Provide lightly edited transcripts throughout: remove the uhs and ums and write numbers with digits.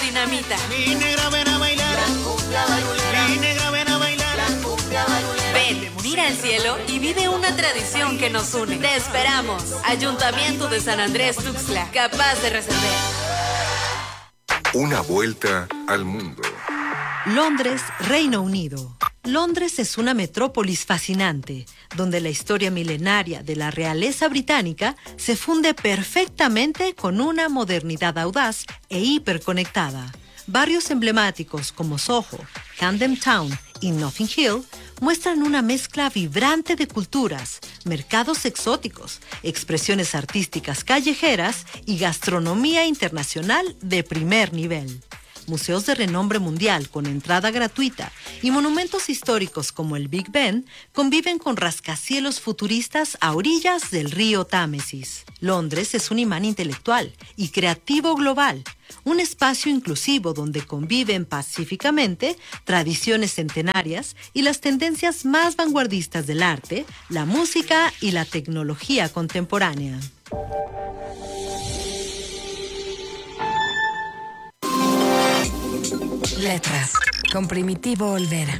dinamita. Mi negra, ven a bailar. La cumbia barulera. Mi negra, ven a bailar. La cumbia barulera. Ven, mira el cielo y vive una tradición que nos une. Te esperamos. Ayuntamiento de San Andrés Tuxtla, capaz de resolver. Una vuelta al mundo. Londres, Reino Unido. Londres es una metrópolis fascinante, donde la historia milenaria de la realeza británica se funde perfectamente con una modernidad audaz e hiperconectada. Barrios emblemáticos como Soho, Camden Town y Notting Hill muestran una mezcla vibrante de culturas, mercados exóticos, expresiones artísticas callejeras y gastronomía internacional de primer nivel. Museos de renombre mundial con entrada gratuita y monumentos históricos como el Big Ben conviven con rascacielos futuristas a orillas del río Támesis. Londres es un imán intelectual y creativo global, un espacio inclusivo donde conviven pacíficamente tradiciones centenarias y las tendencias más vanguardistas del arte, la música y la tecnología contemporánea. Letras, con Primitivo Olvera.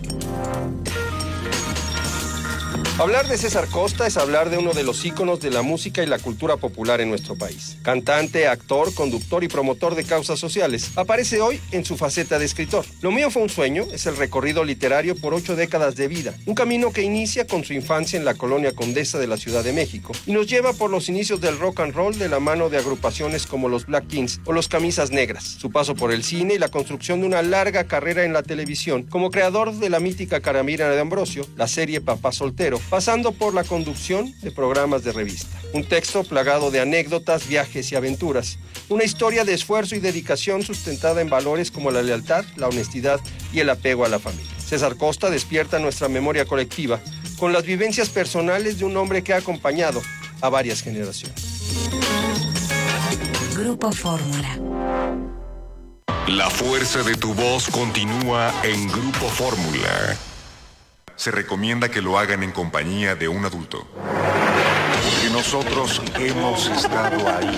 Hablar de César Costa es hablar de uno de los íconos de la música y la cultura popular en nuestro país. Cantante, actor, conductor y promotor de causas sociales, aparece hoy en su faceta de escritor. Lo mío fue un sueño es el recorrido literario por 8 décadas de vida, un camino que inicia con su infancia en la colonia Condesa de la Ciudad de México y nos lleva por los inicios del rock and roll de la mano de agrupaciones como los Black Kings o los Camisas Negras, su paso por el cine y la construcción de una larga carrera en la televisión como creador de la mítica Caramira de Ambrosio, la serie Papá Soltero, pasando por la conducción de programas de revista. Un texto plagado de anécdotas, viajes y aventuras. Una historia de esfuerzo y dedicación sustentada en valores como la lealtad, la honestidad y el apego a la familia. César Costa despierta nuestra memoria colectiva con las vivencias personales de un hombre que ha acompañado a varias generaciones. Grupo Fórmula. La fuerza de tu voz continúa en Grupo Fórmula. Se recomienda que lo hagan en compañía de un adulto. Porque nosotros hemos estado ahí.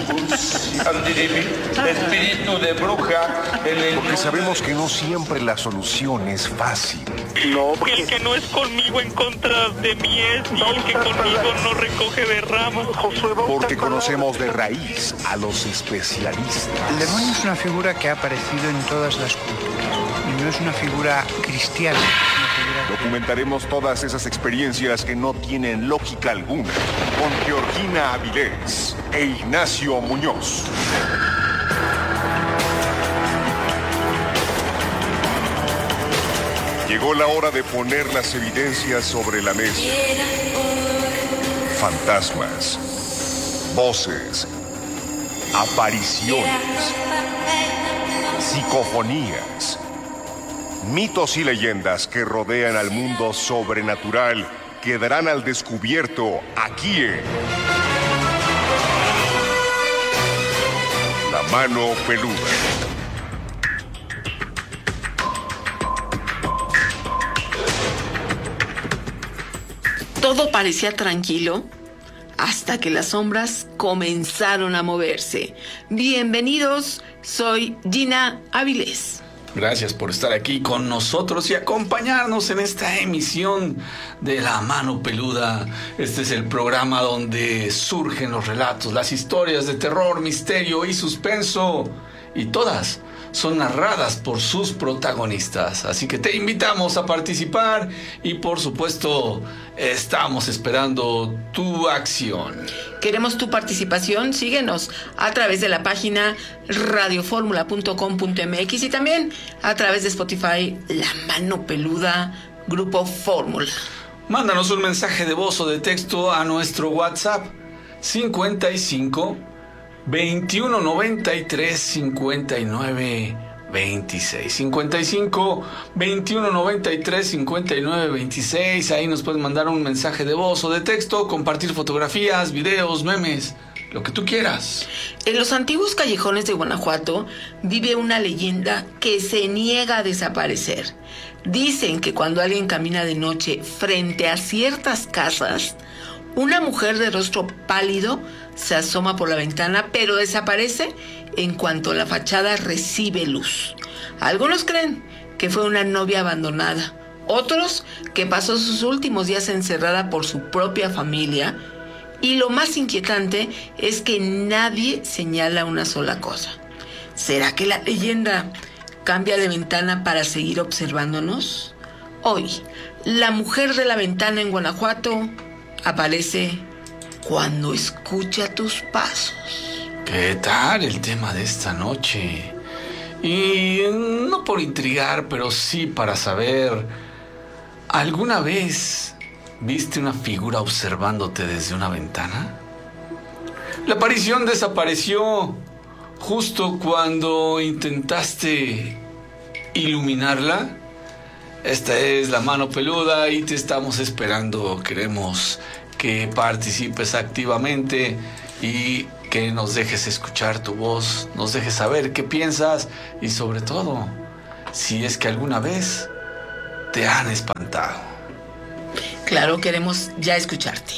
Espíritu de bruja. Porque sabemos que no siempre la solución es fácil. No, el que no es conmigo en contra de mí es, y el que conmigo no recoge de ramas. Porque conocemos de raíz a los especialistas. El demonio es una figura que ha aparecido en todas las culturas. Y no es una figura cristiana. Documentaremos todas esas experiencias que no tienen lógica alguna con Georgina Avilés e Ignacio Muñoz. Llegó la hora de poner las evidencias sobre la mesa. Fantasmas, voces, apariciones, psicofonías. Mitos y leyendas que rodean al mundo sobrenatural quedarán al descubierto aquí en La Mano Peluda. Todo parecía tranquilo hasta que las sombras comenzaron a moverse. Bienvenidos, soy Gina Avilés. Gracias por estar aquí con nosotros y acompañarnos en esta emisión de La Mano Peluda. Este es el programa donde surgen los relatos, las historias de terror, misterio y suspenso. Y todas son narradas por sus protagonistas. Así que te invitamos a participar y, por supuesto, estamos esperando tu acción. Queremos tu participación. Síguenos a través de la página radioformula.com.mx y también a través de Spotify, La Mano Peluda, Grupo Fórmula. Mándanos un mensaje de voz o de texto a nuestro WhatsApp 55 21 93 59 26. 55 21 93 59 26. Ahí nos puedes mandar un mensaje de voz o de texto, compartir fotografías, videos, memes, lo que tú quieras. En los antiguos callejones de Guanajuato vive una leyenda que se niega a desaparecer. Dicen que cuando alguien camina de noche frente a ciertas casas, Una mujer de rostro pálido se asoma por la ventana, pero desaparece en cuanto la fachada recibe luz. Algunos creen que fue una novia abandonada, otros que pasó sus últimos días encerrada por su propia familia, y lo más inquietante es que nadie señala una sola cosa. ¿Será que la leyenda cambia de ventana para seguir observándonos? Hoy, la mujer de la ventana en Guanajuato aparece cuando escucha tus pasos. ¿Qué tal el tema de esta noche? Y no por intrigar, pero sí para saber, ¿alguna vez viste una figura observándote desde una ventana? La aparición desapareció justo cuando intentaste iluminarla. Esta es La Mano Peluda y te estamos esperando. Queremos que participes activamente y que nos dejes escuchar tu voz, nos dejes saber qué piensas y sobre todo, si es que alguna vez te han espantado. Claro, queremos ya escucharte.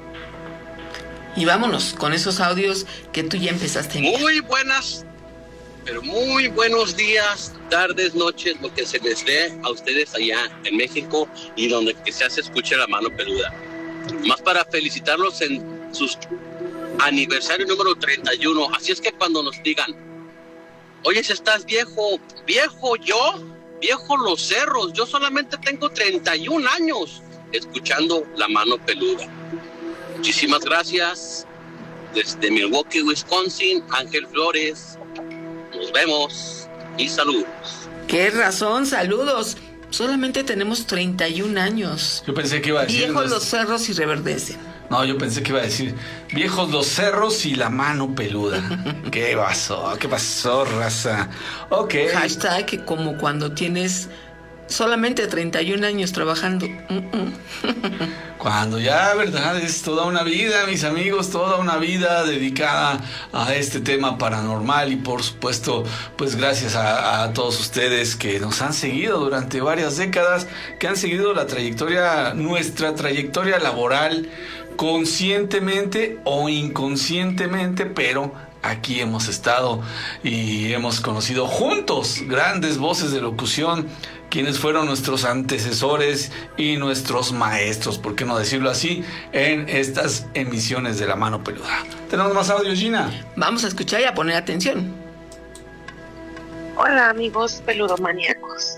Y vámonos con esos audios que tú ya empezaste a enviar. Muy buenas, pero muy buenos días, tardes, noches, lo que se les dé a ustedes allá en México y donde que se hace escuche La Mano Peluda. Más para felicitarlos en sus aniversario número 31. Así es que cuando nos digan, oye, si estás viejo, viejo los cerros, yo solamente tengo 31 años escuchando La Mano Peluda. Muchísimas gracias. Desde Milwaukee, Wisconsin, Ángel Flores. Nos vemos y saludos. ¡Qué razón! ¡Saludos! Solamente tenemos 31 años. Yo pensé que iba a decir... Viejos los cerros y reverdecen. No, yo pensé que iba a decir viejos los cerros y La Mano Peluda. ¿Qué pasó, raza? Ok. Hashtag como cuando tienes solamente 31 años trabajando. Cuando ya, verdad, es toda una vida, mis amigos, toda una vida dedicada a este tema paranormal y por supuesto, pues gracias a todos ustedes que nos han seguido durante varias décadas, que han seguido nuestra trayectoria laboral, conscientemente o inconscientemente, pero aquí hemos estado y hemos conocido juntos grandes voces de locución, quienes fueron nuestros antecesores y nuestros maestros, por qué no decirlo así, en estas emisiones de La Mano Peluda. ¿Tenemos más audio, Gina? Vamos a escuchar y a poner atención. Hola, amigos peludomaníacos.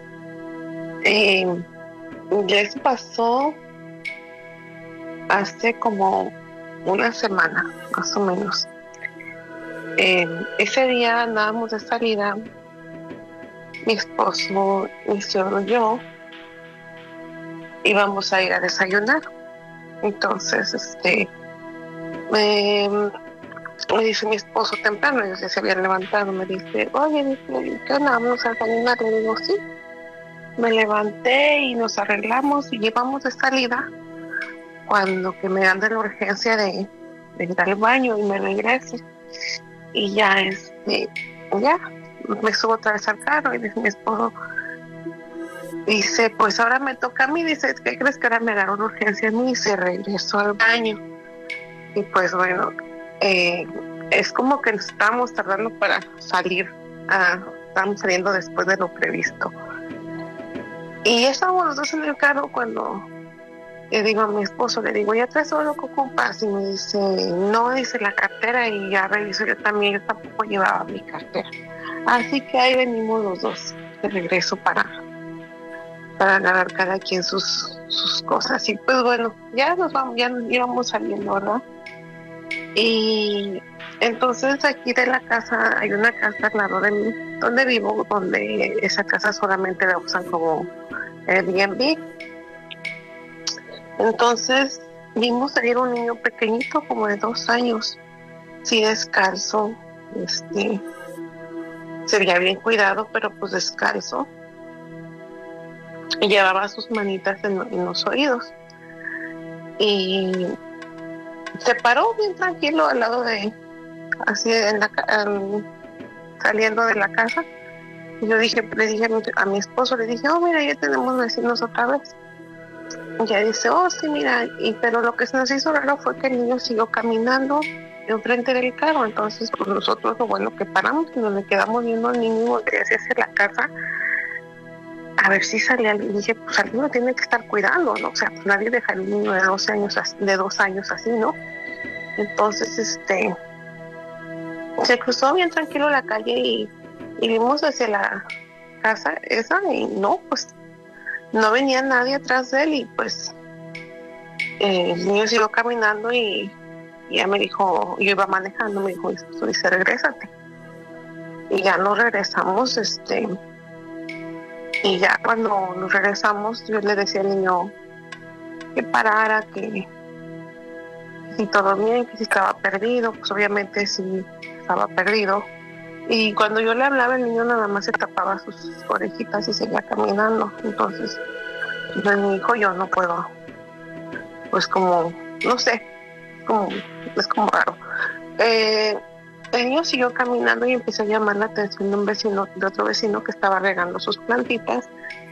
Les pasó hace como una semana, más o menos. Ese día andábamos de salida, mi esposo, mi suegro y yo íbamos a ir a desayunar. Entonces, me dice mi esposo temprano, ellos ya se habían levantado, me dice, oye, ¿qué onda? Vamos a desayunar. Le digo, sí. Me levanté y nos arreglamos y llevamos de salida cuando que me dan de la urgencia de ir al baño y me regrese. Y ya, ya me subo otra vez al carro y dice mi esposo, dice, pues ahora me toca a mí, dice, ¿qué crees que ahora me agarró una urgencia a mí? Y se regresó al baño. Y pues bueno, es como que estábamos tardando para salir, estábamos saliendo después de lo previsto. Y estábamos los dos en el carro cuando le digo a mi esposo, le digo, ¿ya traes todo lo que ocupas? Y me dice, no, dice la cartera, y ya reviso yo también, yo tampoco llevaba mi cartera. Así que ahí venimos los dos de regreso para agarrar cada quien sus cosas. Y pues bueno, ya nos vamos, ya íbamos saliendo, ¿verdad? Y entonces aquí de la casa, hay una casa al lado de mí, donde vivo, donde esa casa solamente la usan como Airbnb. Entonces vimos salir un niño pequeñito como de 2 años, sí, descalzo, se veía bien cuidado, pero pues descalzo, y llevaba sus manitas en los oídos, y se paró bien tranquilo al lado de, así saliendo de la casa. Y yo le dije a mi esposo, le dije, oh, mira, ya tenemos vecinos otra vez. ya dice, oh, sí, mira, pero lo que se nos hizo raro fue que el niño siguió caminando enfrente del carro. Entonces, pues nosotros, lo bueno que paramos y nos le quedamos viendo al niño y volteé hacia la casa a ver si salía. Y dije, pues alguien lo tiene que estar cuidando, ¿no? O sea, pues nadie deja al niño de 2 años así, ¿no? Entonces, se cruzó bien tranquilo la calle y vimos hacia la casa esa y no, pues no venía nadie atrás de él y pues el niño siguió caminando y ya me dijo, yo iba manejando, me dijo, dice, regrésate. Y ya nos regresamos, y ya cuando nos regresamos yo le decía al niño que parara, que si todo bien, que si estaba perdido, pues obviamente sí estaba perdido. Y cuando yo le hablaba, el niño nada más se tapaba sus orejitas y seguía caminando. Entonces, pues mi hijo, yo no puedo, pues como, no sé, es como raro. El niño siguió caminando y empezó a llamar la atención de otro vecino que estaba regando sus plantitas.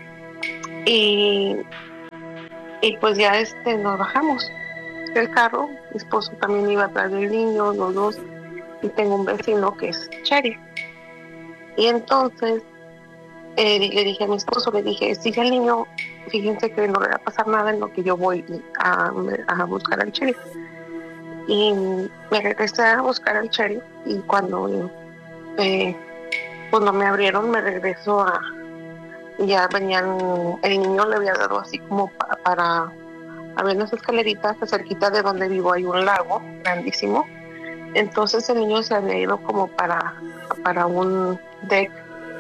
Y pues ya nos bajamos del carro. Mi esposo también iba atrás del niño, los dos. Y tengo un vecino que es sheriff. Y entonces le dije a mi esposo, sigue el niño, fíjense que no le va a pasar nada en lo que yo voy a buscar al sheriff. Y me regresé a buscar al sheriff y cuando me abrieron, me regresó ya venían, el niño le había dado así como para había unas escaleritas cerquita de donde vivo, hay un lago grandísimo. Entonces el niño se había ido como para un deck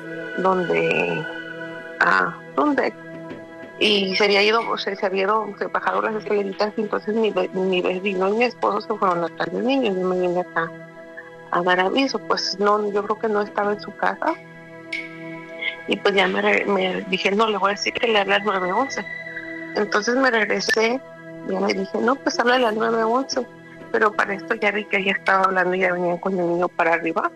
y se había ido, se bajaron las escaleritas y entonces mi vecino y mi esposo se fueron atrás del niño. Yo me vine acá a dar aviso, pues no, yo creo que no estaba en su casa y pues ya me dije, no, le voy a decir que le hable al 911. Entonces me regresé y ya le dije, no, pues háblale al 911. Pero para esto ya vi que ella estaba hablando y ya venían con el niño para arriba.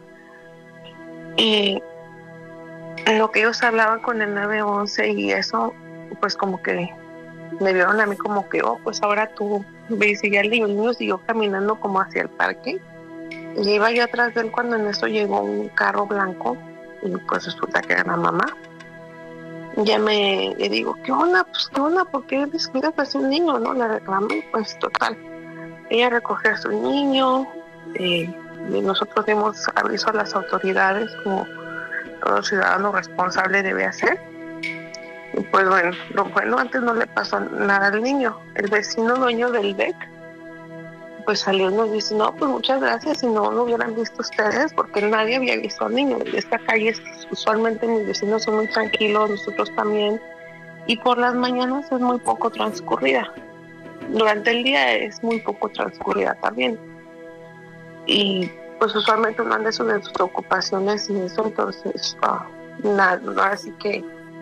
Y en lo que ellos hablaban con el 911 y eso, pues como que me vieron a mí como que, oh, pues ahora tú ves, y ya el niño siguió caminando como hacia el parque. Y iba yo atrás de él cuando en eso llegó un carro blanco y pues resulta que era la mamá. Ya le digo, ¿qué onda? Pues, ¿qué onda? ¿Por qué descuidas a su niño? ¿No? Le reclamé, pues total. Ella recogió a su niño, y nosotros dimos aviso a las autoridades como todo ciudadano responsable debe hacer. Y pues bueno, antes no le pasó nada al niño. El vecino dueño del DEC pues salió y nos dice, no, pues muchas gracias, si no lo hubieran visto ustedes, porque nadie había visto al niño. Esta calle usualmente mis vecinos son muy tranquilos, nosotros también, y por las mañanas es muy poco transcurrida. Durante el día es muy poco transcurrida también. Y pues usualmente uno anda de sus ocupaciones y eso, entonces nada, así que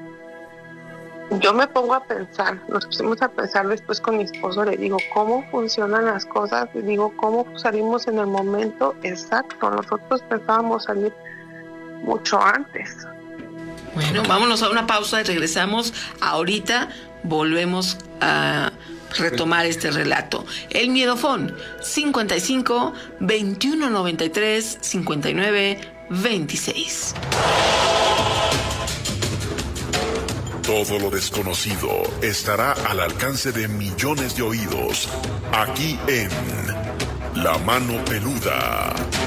yo me pongo a pensar, nos pusimos a pensar después con mi esposo, le digo, ¿cómo funcionan las cosas? Le digo, ¿cómo salimos en el momento exacto? Nosotros pensábamos salir mucho antes. Bueno, vámonos a una pausa y regresamos. Ahorita volvemos a retomar este relato. El Miedofón 55 21 93 59 26. Todo lo desconocido estará al alcance de millones de oídos aquí en La Mano Peluda.